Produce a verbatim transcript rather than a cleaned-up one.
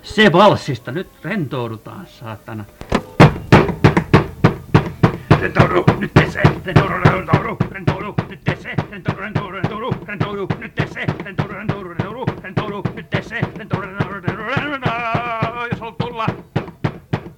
Se valssista. Nyt rentoudutaan, saatana. Rentoudu, nyt tee se. Rentoudu, rentoudu, rentoudu, nyt tee se. Rentoudu, rentoudu, rentoudu, rentoudu, nyt tee se. Rentoudu, rentoudu, rentoudu, rentoudu, nyt tee se. Rentoudu,